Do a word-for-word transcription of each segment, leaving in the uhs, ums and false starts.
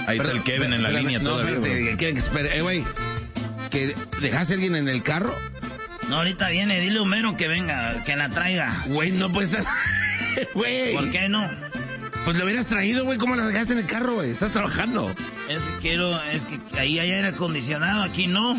Ahí está el Kevin en la Espérame, línea no, todavía. espérate, bro. que, que espere, eh, güey, que dejaste a alguien en el carro. No, ahorita viene, dile a Homero que venga, que la traiga. Güey, no puede estar. Güey. ¿Por qué no? Pues lo hubieras traído, güey. ¿Cómo la dejaste en el carro, güey? Estás trabajando. Es que quiero, es que ahí hay aire acondicionado, aquí no.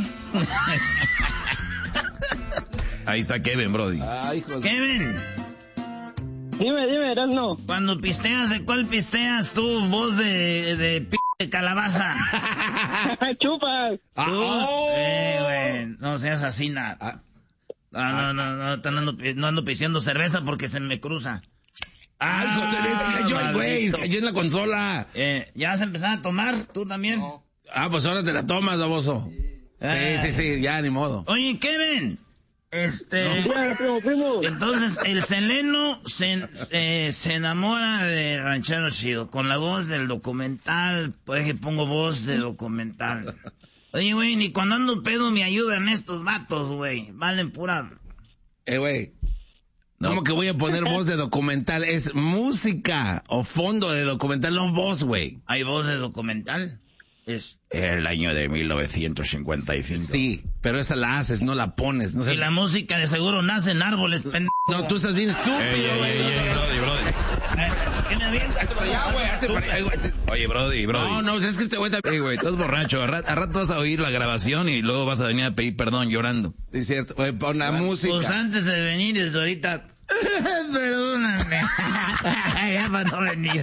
Ahí está Kevin, Brody. Ay, hijos. Kevin, Dime, dime, Erasmo. cuando pisteas, ¿de cuál pisteas tú? Voz de, de p de calabaza. Chupas. Ah, Tú, oh. eh, güey, no seas así, nada. Ah, no, no, no, no, no, ando, no ando pisteando cerveza porque se me cruza. Ay, José, se cayó, güey. maldito. Se cayó en la consola. Eh, ¿ya vas a empezar a tomar? ¿Tú también? No. Ah, pues ahora te la tomas, baboso. Ah. Sí, sí, sí, ya, ni modo. Oye, Kevin, este... Dígame, primo, primo. Entonces, el Seleno se, eh, se enamora de Ranchero Chido, con la voz del documental, pues que pongo voz de documental. Oye, güey, ni cuando ando pedo me ayudan estos vatos, güey, valen pura... Eh, güey. No. ¿Cómo que voy a poner voz de documental? Es música o fondo de documental, no voz, güey. ¿Hay voz de documental? Es... El año de mil novecientos cincuenta y cinco. Sí, pero esa la haces, no la pones. No sé. Y la música de seguro nace en árboles, pendejo. No, tú estás bien estúpido, Ey, ey, güey. ey, ey, Brody, Brody. Eh, ¿Qué me avientas? Hazte para allá, güey, hazte para allá, güey. Oye, Brody, Brody. No, no, es que este güey también. Ey, güey, estás borracho. A rato, a rato vas a oír la grabación y luego vas a venir a pedir perdón llorando. Sí, cierto. Güey, pon la música. Pues antes de venir, desde ahorita... Perdóname. Ya para no venir.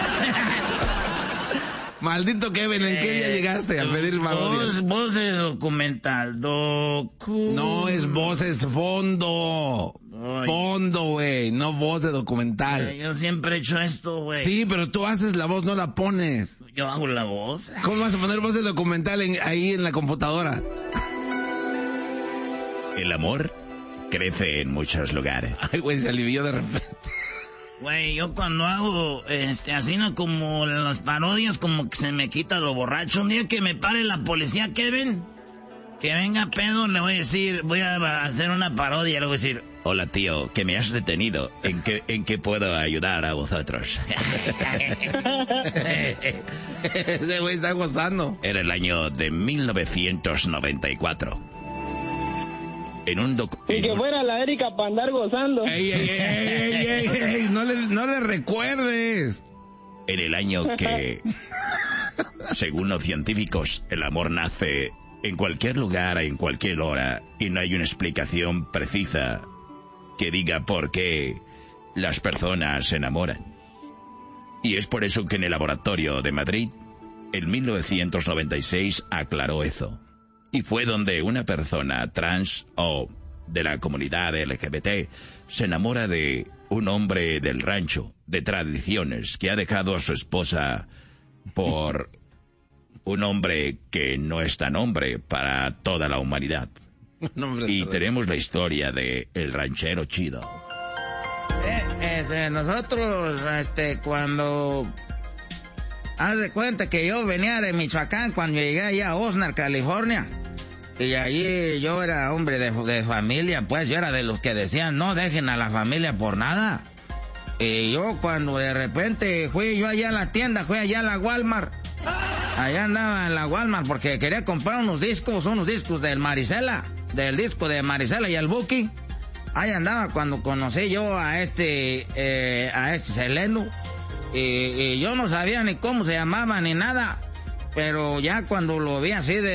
Maldito Kevin, ¿en qué día llegaste a pedir Voz, favor? voz de documental. Docu... No es voz, es fondo. Ay. Fondo, güey, no voz de documental. Yo siempre he hecho esto, güey. Sí, pero tú haces la voz, no la pones. Yo hago la voz. ¿Cómo vas a poner voz de documental en- ahí en la computadora? El amor crece en muchos lugares. Ay, güey, se alivió de repente. Güey, yo cuando hago, este, así no como las parodias, como que se me quita lo borracho. Un día que me pare la policía, Kevin, que venga pedo, le voy a decir, voy a hacer una parodia, le voy a decir, Hola, tío, que me has detenido. ¿En qué, en qué puedo ayudar a vosotros? Ese güey está gozando. Era el año de mil novecientos noventa y cuatro. En un doc... Y en que un- fuera la Erika para andar gozando. Ey, ey, ey, ey, ey, ey, ey, no le, no le recuerdes. En el año que, según los científicos, el amor nace en cualquier lugar, en cualquier hora, y no hay una explicación precisa que diga por qué las personas se enamoran. Y es por eso que en el laboratorio de Madrid, en mil novecientos noventa y seis, aclaró eso. Y fue donde una persona trans o de la comunidad L G B T se enamora de un hombre del rancho, de tradiciones, que ha dejado a su esposa por un hombre que no es tan hombre para toda la humanidad. No, hombre, Y perdón. tenemos la historia de El Ranchero Chido. Eh, este, nosotros, este, cuando... Haz de cuenta que yo venía de Michoacán cuando llegué allá a Oxnard, California. Y allí yo era hombre de, de familia, pues yo era de los que decían, no dejen a la familia por nada. Y yo cuando de repente fui yo allá a la tienda, fui allá a la Walmart. Allá andaba en la Walmart porque quería comprar unos discos, unos discos del Marisela, del disco de Marisela y el Buki. Ahí andaba cuando conocí yo a este, eh, a este Seleno. Y, y yo no sabía ni cómo se llamaba ni nada. Pero ya cuando lo vi así de